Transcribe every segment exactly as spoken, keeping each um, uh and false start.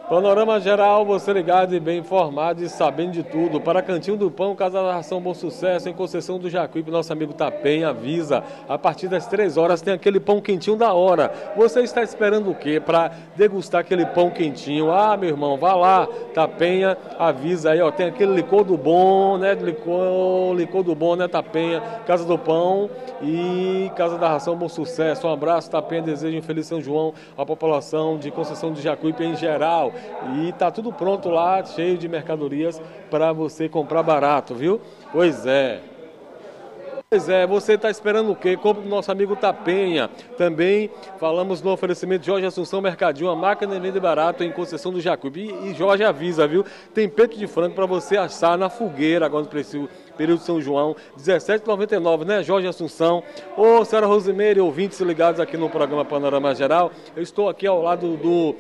Panorama Geral, você ligado e bem informado e sabendo de tudo. Para Cantinho do Pão, Casa da Ração Bom Sucesso, em Conceição do Jacuípe, nosso amigo Tapem avisa. A partir das três horas tem aquele pão quentinho da hora. Você está esperando o quê? Para degustar aquele pão quentinho. Ah, meu irmão, vá lá. Tapenha avisa aí, ó. Tem aquele licor do bom, né? Licor, licor do bom, né, Tapenha? Casa do Pão e Casa da Ração Bom Sucesso. Um abraço, Tapenha. Desejo um feliz São João à população de Conceição do Jacuípe em geral. E tá tudo pronto lá, cheio de mercadorias para você comprar barato, viu? Pois é. Pois é, você está esperando o quê? Compre do nosso amigo Tapenha. Também falamos no oferecimento de Jorge Assunção Mercadinho, a máquina de vender barato em Conceição do Jacuípe. E, e Jorge avisa, viu? Tem peito de frango para você assar na fogueira agora no preço, período de São João, dezessete reais e noventa e nove centavos, né, Jorge Assunção? Ô, senhora Rosimeire, ouvintes ligados aqui no programa Panorama Geral, eu estou aqui ao lado do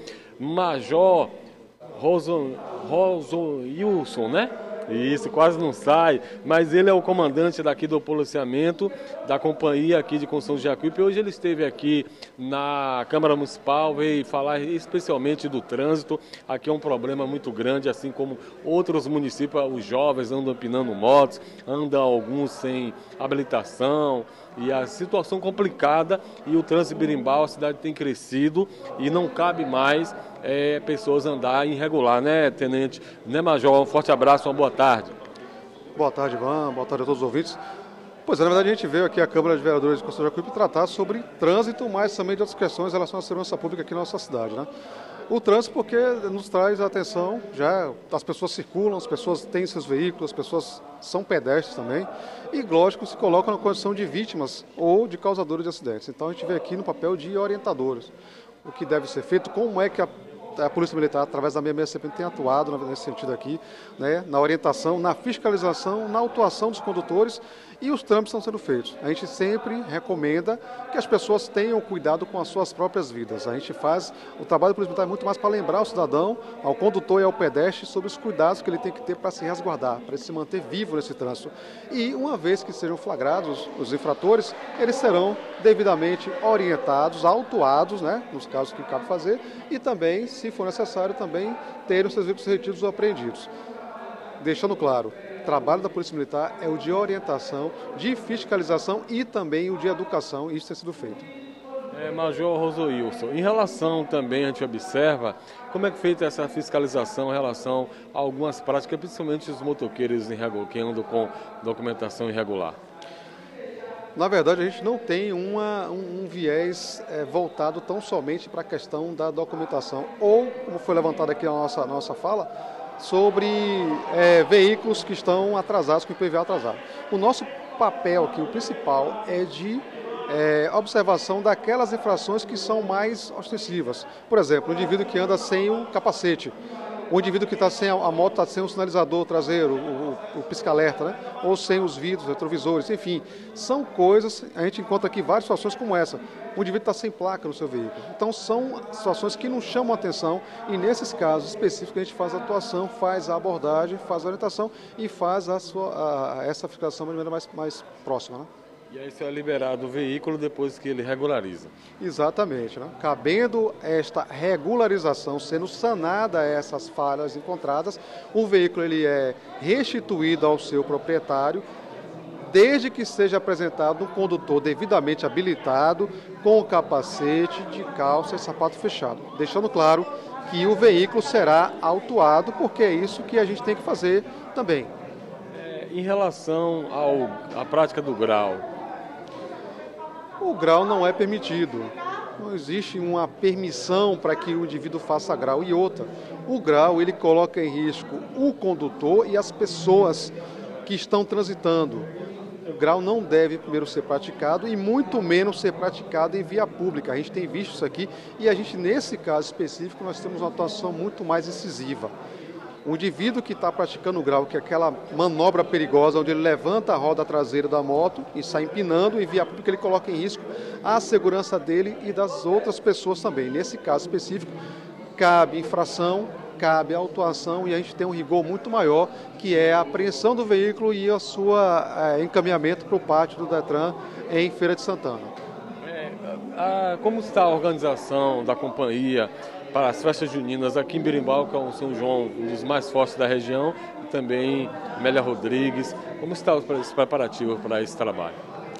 Major Roson, Roson Wilson, né? Isso, quase não sai, mas ele é o comandante daqui do policiamento da companhia aqui de Conceição do Jacuípe. Hoje ele esteve aqui na Câmara Municipal, veio falar especialmente do trânsito. Aqui é um problema muito grande, assim como outros municípios, os jovens andam empinando motos, andam alguns sem habilitação, e a situação complicada, e o trânsito birimbau, a cidade tem crescido e não cabe mais é, pessoas andar irregular, né, tenente? Né, Major? Um forte abraço, uma boa tarde. Boa tarde, Ivan. Boa tarde a todos os ouvintes. Pois é, na verdade a gente veio aqui à Câmara de Vereadores de Conceição do Jacuípe tratar sobre trânsito, mas também de outras questões em relação à segurança pública aqui na nossa cidade, né? O trânsito porque nos traz a atenção, já as pessoas circulam, as pessoas têm seus veículos, as pessoas são pedestres também, e lógico se colocam na condição de vítimas ou de causadores de acidentes. Então a gente vê aqui no papel de orientadores, o que deve ser feito, como é que a a Polícia Militar, através da minha C P, tem atuado nesse sentido aqui, né, na orientação, na fiscalização, na autuação dos condutores, e os trâmites estão sendo feitos. A gente sempre recomenda que as pessoas tenham cuidado com as suas próprias vidas. A gente faz, o trabalho da Polícia Militar é muito mais para lembrar o cidadão, ao condutor e ao pedestre, sobre os cuidados que ele tem que ter para se resguardar, para ele se manter vivo nesse trânsito. E uma vez que sejam flagrados os infratores, eles serão devidamente orientados, autuados, né, nos casos que cabe fazer, e também, se for necessário, também ter os seus veículos retidos ou apreendidos. Deixando claro, o trabalho da Polícia Militar é o de orientação, de fiscalização e também o de educação, e isso tem sido feito. É, Major Rosoilson, em relação também, a gente observa, como é que é feita essa fiscalização em relação a algumas práticas, principalmente os motoqueiros que andam com documentação irregular? Na verdade, a gente não tem uma, um, um viés é, voltado tão somente para a questão da documentação, ou, como foi levantado aqui na nossa, na nossa fala, sobre é, veículos que estão atrasados, com I P V A atrasado. O nosso papel aqui, o principal, é de é, observação daquelas infrações que são mais ostensivas. Por exemplo, o indivíduo que anda sem o capacete, o indivíduo que está sem a, a moto, está sem o sinalizador traseiro, o, o, o pisca-alerta, né? Ou sem os vidros, retrovisores, enfim. São coisas, a gente encontra aqui várias situações como essa. O indivíduo está sem placa no seu veículo. Então são situações que não chamam a atenção e nesses casos específicos a gente faz a atuação, faz a abordagem, faz a orientação e faz a sua, a, essa fiscalização de maneira mais, mais próxima, né? E aí só é liberado o veículo depois que ele regulariza. Exatamente, né? Cabendo esta regularização, sendo sanada essas falhas encontradas, o veículo ele é restituído ao seu proprietário, desde que seja apresentado um condutor devidamente habilitado, com capacete, de calça e sapato fechado. Deixando claro que o veículo será autuado, porque é isso que a gente tem que fazer também. É, em relação ao, à prática do grau, o grau não é permitido. Não existe uma permissão para que o indivíduo faça grau. E outra, o grau ele coloca em risco o condutor e as pessoas que estão transitando. O grau não deve primeiro ser praticado e muito menos ser praticado em via pública. A gente tem visto isso aqui e a gente, nesse caso específico, nós temos uma atuação muito mais incisiva. O indivíduo que está praticando o grau, que é aquela manobra perigosa, onde ele levanta a roda traseira da moto e sai empinando, em via pública ele coloca em risco a segurança dele e das outras pessoas também. Nesse caso específico, cabe infração, cabe autuação e a gente tem um rigor muito maior, que é a apreensão do veículo e o seu é, encaminhamento para o pátio do Detran em Feira de Santana. ah, como está a organização da companhia para as festas juninas aqui em Berimbau, que é um São João, um dos mais fortes da região, e também Amélia Rodrigues? Como está os preparativos para esse trabalho?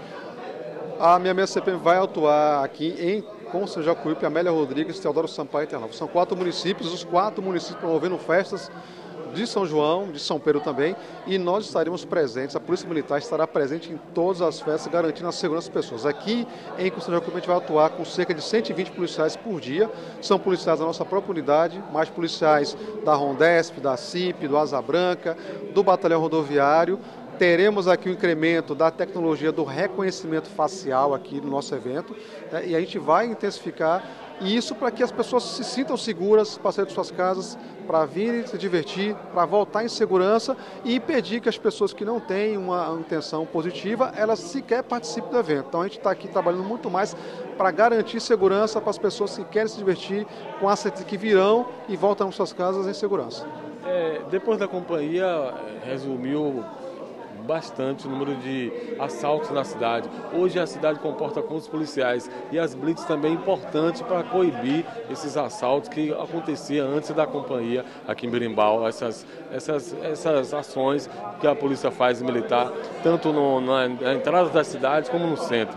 A minha mesa C P M vai atuar aqui em com São Jacuípe, Amélia Rodrigues, Teodoro Sampaio e Terranova. São quatro municípios, os quatro municípios promovendo festas de São João, de São Pedro também, e nós estaremos presentes, a Polícia Militar estará presente em todas as festas, garantindo a segurança das pessoas. Aqui em São Jacuípe a gente vai atuar com cerca de cento e vinte policiais por dia, são policiais da nossa própria unidade, mais policiais da Rondesp, da C I P, do Asa Branca, do Batalhão Rodoviário. Teremos aqui o incremento da tecnologia do reconhecimento facial aqui no nosso evento, né, e a gente vai intensificar isso para que as pessoas se sintam seguras para sair de suas casas, para virem se divertir, para voltar em segurança e impedir que as pessoas que não têm uma intenção positiva, elas sequer participem do evento. Então a gente está aqui trabalhando muito mais para garantir segurança para as pessoas que querem se divertir, com a certeza que virão e voltam às suas casas em segurança. É, depois da companhia, resumiu bastante o número de assaltos na cidade. Hoje a cidade comporta com os policiais e as blitz também é importante para coibir esses assaltos que aconteciam antes da companhia aqui em Berimbau, essas, essas, essas ações que a polícia faz militar, tanto no, na, na entrada das cidades como no centro.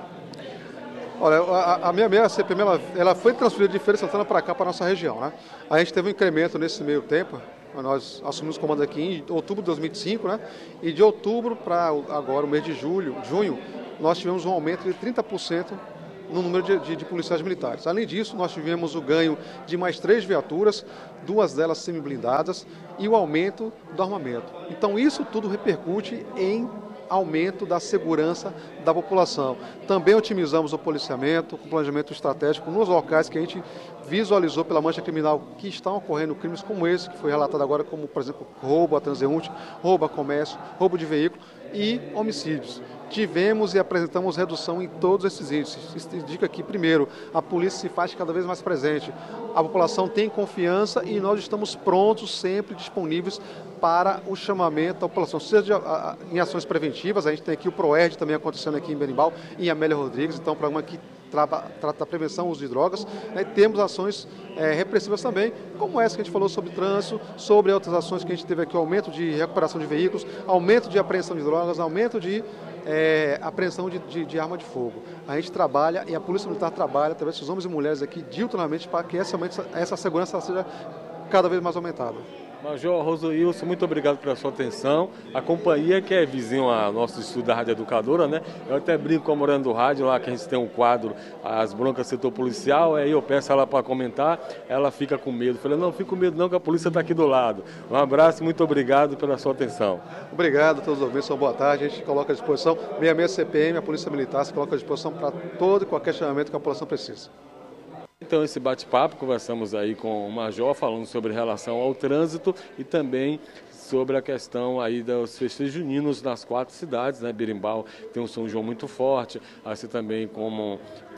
Olha, a, a minha meia C P M ela, ela foi transferida de Feira de Santana para cá, para a nossa região, né? A gente teve um incremento nesse meio tempo. Nós assumimos o comando aqui em outubro de dois mil e cinco, né? E de outubro para agora, o mês de julho, junho, nós tivemos um aumento de trinta por cento no número de, de, de policiais militares. Além disso, nós tivemos o ganho de mais três viaturas, duas delas semi-blindadas, e o aumento do armamento. Então, isso tudo repercute em aumento da segurança da população. Também otimizamos o policiamento, o planejamento estratégico nos locais que a gente visualizou pela mancha criminal que estão ocorrendo crimes como esse, que foi relatado agora como, por exemplo, roubo a transeunte, roubo a comércio, roubo de veículo e homicídios. Tivemos e apresentamos redução em todos esses índices. Isso indica que, primeiro, a polícia se faz cada vez mais presente, a população tem confiança e nós estamos prontos, sempre disponíveis para o chamamento da população, seja de, a, em ações preventivas. A gente tem aqui o PROERD também acontecendo aqui em Berimbau, em Amélia Rodrigues, então, um programa que trata da prevenção ao uso de drogas, né? Temos ações é, repressivas também, como essa que a gente falou sobre trânsito, sobre outras ações que a gente teve aqui, aumento de recuperação de veículos, aumento de apreensão de drogas, aumento de é, apreensão de, de, de arma de fogo. A gente trabalha e a Polícia Militar trabalha, através dos homens e mulheres aqui, diuturnamente, para que essa, essa segurança seja cada vez mais aumentada. Major Rosoilson, muito obrigado pela sua atenção. A companhia, que é vizinho ao nosso estúdio da Rádio Educadora, né? Eu até brinco com a Morando do Rádio, lá que a gente tem um quadro, As Broncas Setor Policial, aí eu peço ela para comentar, ela fica com medo. Falei, não, fico com medo não, que a polícia está aqui do lado. Um abraço e muito obrigado pela sua atenção. Obrigado a todos os ouvintes, boa tarde. A gente coloca à disposição, sessenta e seis C P M, a Polícia Militar se coloca à disposição para todo e qualquer chamamento que a população precisa. Então, esse bate-papo, conversamos aí com o Major, falando sobre relação ao trânsito e também sobre a questão aí dos festejos juninos nas quatro cidades, né? Berimbau tem um São João muito forte, assim também como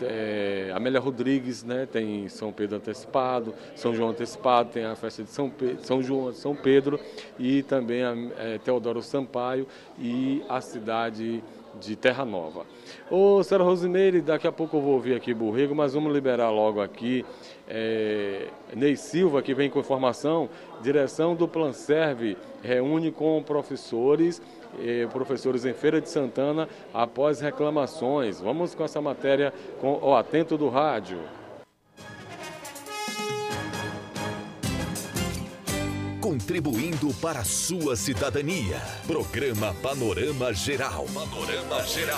é, Amélia Rodrigues, né? Tem São Pedro antecipado, São João antecipado, tem a festa de São, Pe São João, São Pedro e também a é, Teodoro Sampaio e a cidade de Terra Nova. Ô, senhora Rosimeire, daqui a pouco eu vou ouvir aqui Borrego, mas vamos liberar logo aqui é, Ney Silva, que vem com informação. Direção do Planserve reúne com professores, eh, professores em Feira de Santana após reclamações. Vamos com essa matéria com o Atento do Rádio. Contribuindo para a sua cidadania. Programa Panorama Geral. Panorama Geral.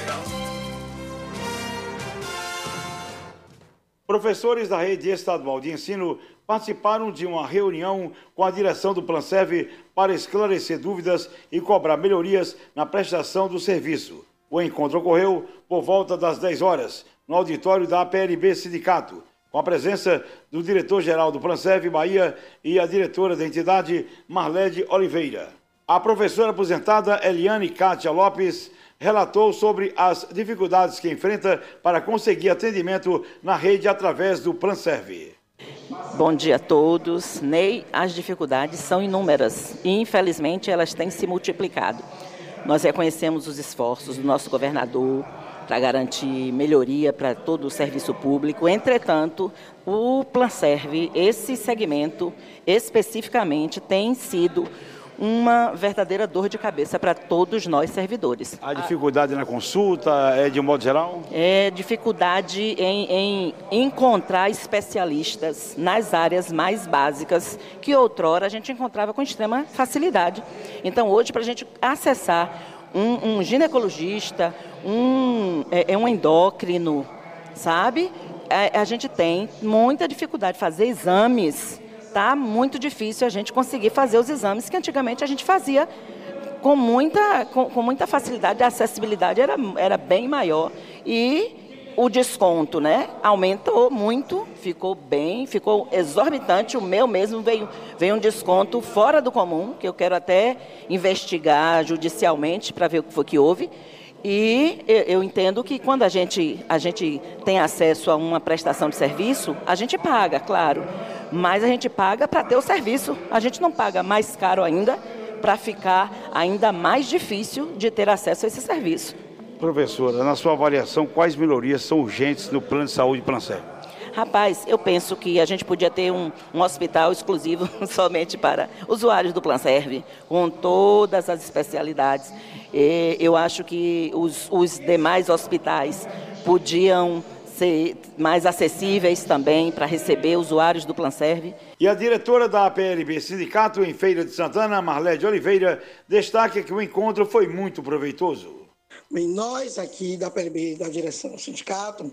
Professores da Rede Estadual de Ensino participaram de uma reunião com a direção do Planserve para esclarecer dúvidas e cobrar melhorias na prestação do serviço. O encontro ocorreu por volta das dez horas, no auditório da A P L B Sindicato, com a presença do diretor-geral do Planserve Bahia e a diretora da entidade, Marlede Oliveira. A professora aposentada Eliane Kátia Lopes relatou sobre as dificuldades que enfrenta para conseguir atendimento na rede através do Planserve. Bom dia a todos. Ney, as dificuldades são inúmeras e, infelizmente, elas têm se multiplicado. Nós reconhecemos os esforços do nosso governador, para garantir melhoria para todo o serviço público. Entretanto, o Planserv, esse segmento especificamente, tem sido uma verdadeira dor de cabeça para todos nós servidores. A dificuldade na consulta é de um modo geral? É dificuldade em, em encontrar especialistas nas áreas mais básicas que outrora a gente encontrava com extrema facilidade. Então hoje, para a gente acessar um, um ginecologista, um, é, é um endócrino, sabe? A, a gente tem muita dificuldade de fazer exames. Está muito difícil a gente conseguir fazer os exames que antigamente a gente fazia com muita, com, com muita facilidade, a acessibilidade era, era bem maior e o desconto, né, aumentou muito, ficou bem, ficou exorbitante. O meu mesmo veio, veio um desconto fora do comum, que eu quero até investigar judicialmente para ver o que foi que houve. E eu entendo que quando a gente, a gente tem acesso a uma prestação de serviço, a gente paga, claro, mas a gente paga para ter o serviço. A gente não paga mais caro ainda para ficar ainda mais difícil de ter acesso a esse serviço. Professora, na sua avaliação, quais melhorias são urgentes no plano de saúde Planserv? Rapaz, eu penso que a gente podia ter um, um hospital exclusivo somente para usuários do Planserv, com todas as especialidades. E eu acho que os, os demais hospitais podiam ser mais acessíveis também para receber usuários do Planserv. E a diretora da A P L B Sindicato em Feira de Santana, Marlé de Oliveira, destaca que o encontro foi muito proveitoso. Bem, nós aqui da A P L B, da direção do sindicato,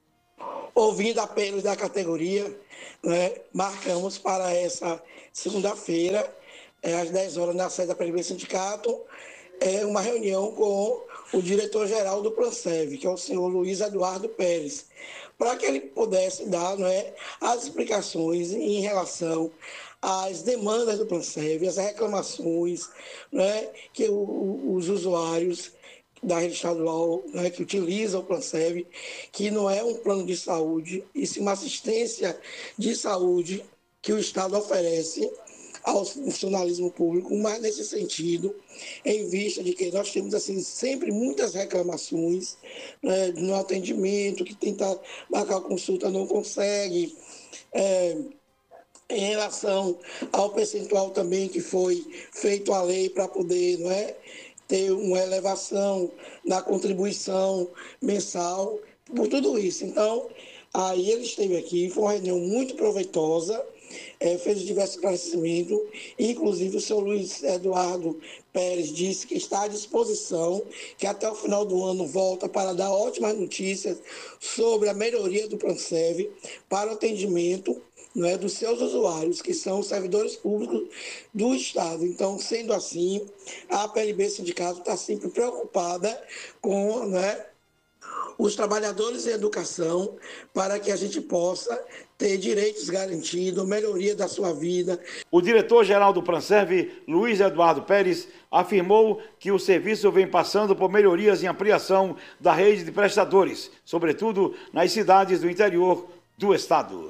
ouvindo apelos da categoria, né, marcamos para essa segunda-feira, é, às dez horas, na sede da A P L B Sindicato, é, uma reunião com o diretor-geral do Planserv, que é o senhor Luiz Eduardo Pérez, para que ele pudesse dar, né, as explicações em relação às demandas do Planserv, as reclamações, né, que o, os usuários da rede estadual, né, que utiliza o Planserv, que não é um plano de saúde, e sim uma assistência de saúde que o Estado oferece ao funcionalismo público, mas nesse sentido, em vista de que nós temos assim, sempre muitas reclamações, né, no atendimento, que tenta marcar a consulta não consegue, é, em relação ao percentual também que foi feito a lei para poder, não é, ter uma elevação na contribuição mensal, por tudo isso. Então, aí ele esteve aqui, foi uma reunião muito proveitosa, é, fez diversos esclarecimentos, inclusive o senhor Luiz Eduardo Pérez disse que está à disposição, que até o final do ano volta para dar ótimas notícias sobre a melhoria do Planserv para o atendimento, não é, dos seus usuários, que são os servidores públicos do Estado. Então, sendo assim, a A P L B Sindicato está sempre preocupada com, né, os trabalhadores em educação, para que a gente possa ter direitos garantidos, melhoria da sua vida. O diretor-geral do Planserv, Luiz Eduardo Pérez, afirmou que o serviço vem passando por melhorias em ampliação da rede de prestadores, sobretudo nas cidades do interior do Estado.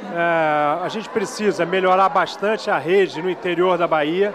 É, a gente precisa melhorar bastante a rede no interior da Bahia,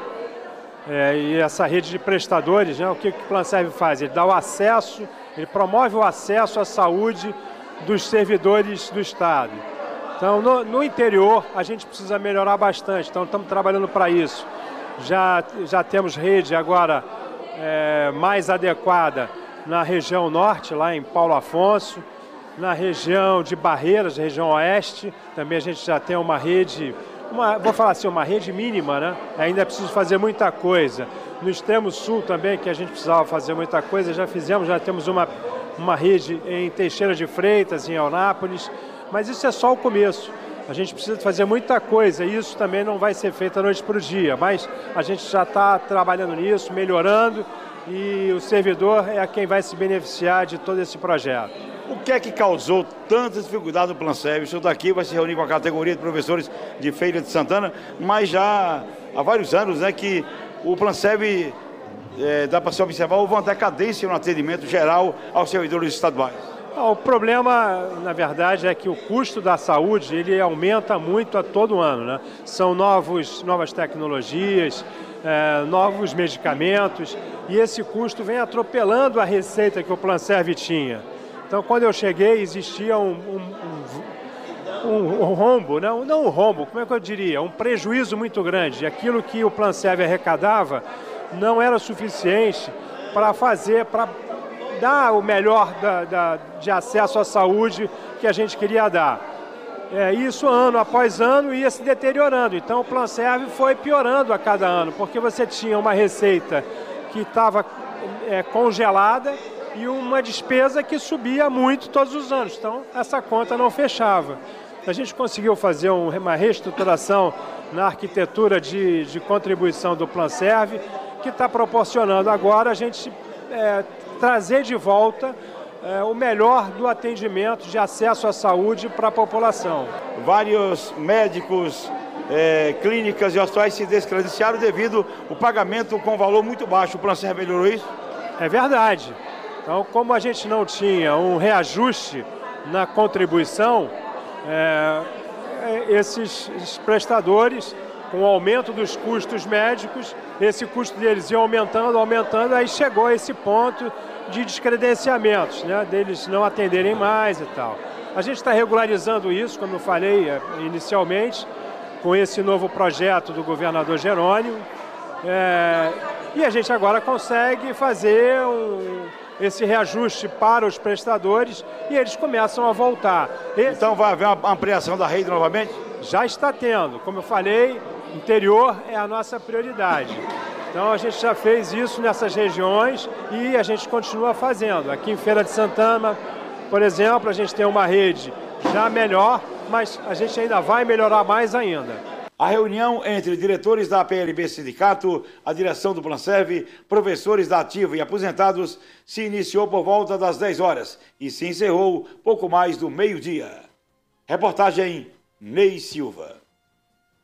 é, e essa rede de prestadores, né, o que, que o Planserv faz? Ele dá o acesso, ele promove o acesso à saúde dos servidores do Estado. Então, no, no interior, a gente precisa melhorar bastante, então estamos trabalhando para isso. Já, já temos rede agora é, mais adequada na região norte, lá em Paulo Afonso, na região de Barreiras, região oeste, também a gente já tem uma rede, uma, vou falar assim, uma rede mínima, né? Ainda é preciso fazer muita coisa. No extremo sul também, que a gente precisava fazer muita coisa, já fizemos, já temos uma, uma rede em Teixeira de Freitas, em Eunápolis, mas isso é só o começo. A gente precisa fazer muita coisa e isso também não vai ser feito da noite para o dia, mas a gente já está trabalhando nisso, melhorando, e o servidor é quem vai se beneficiar de todo esse projeto. O que é que causou tanta dificuldade no Planserv? O senhor daqui vai se reunir com a categoria de professores de Feira de Santana, mas já há vários anos, né, que o Planserv, é, dá para se observar, houve uma decadência no atendimento geral aos servidores estaduais. O problema, na verdade, é que o custo da saúde ele aumenta muito a todo ano, né? São novos, novas tecnologias, é, novos medicamentos, e esse custo vem atropelando a receita que o Planserv tinha. Então, quando eu cheguei, existia um, um, um, um rombo, não, não um rombo, como é que eu diria? Um prejuízo muito grande. Aquilo que o Planserv arrecadava não era suficiente para fazer, para dar o melhor da, da, de acesso à saúde que a gente queria dar. É, isso ano após ano ia se deteriorando. Então o Planserv foi piorando a cada ano, porque você tinha uma receita que estava é, congelada e uma despesa que subia muito todos os anos. Então essa conta não fechava. A gente conseguiu fazer um, uma reestruturação na arquitetura de, de contribuição do Planserv, que está proporcionando agora a gente é, trazer de volta É, o melhor do atendimento de acesso à saúde para a população. Vários médicos, é, clínicas e hospitais se descredenciaram devido ao pagamento com valor muito baixo. O Planserv melhorou isso? É verdade. Então, como a gente não tinha um reajuste na contribuição, é, esses prestadores, com o aumento dos custos médicos, esse custo deles ia aumentando, aumentando, aí chegou a esse ponto de descredenciamentos, né, deles não atenderem mais e tal. A gente está regularizando isso, como eu falei inicialmente, com esse novo projeto do governador Jerônimo, é, e a gente agora consegue fazer um, esse reajuste para os prestadores e eles começam a voltar. Esse, então vai haver uma ampliação da rede novamente? Já está tendo. Como eu falei, interior é a nossa prioridade. Então a gente já fez isso nessas regiões e a gente continua fazendo. Aqui em Feira de Santana, por exemplo, a gente tem uma rede já melhor, mas a gente ainda vai melhorar mais ainda. A reunião entre diretores da P L B Sindicato, a direção do Planserv, professores da Ativa e aposentados se iniciou por volta das dez horas e se encerrou pouco mais do meio-dia. Reportagem Ney Silva.